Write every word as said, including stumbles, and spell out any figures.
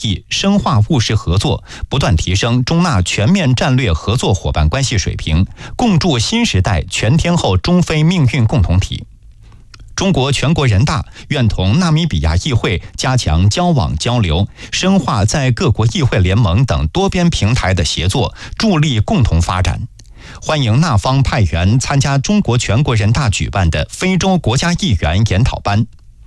意，深化务实合作，不断提升中纳全面战略合作伙伴关系水平，共筑新时代全天候中非命运共同体。中国全国人大愿同纳米比亚议会加强交往交流，深化在各国议会联盟等多边平台的协作，助力共同发展。欢迎纳方派员参加中国全国人大举办的非洲国家议员研讨班。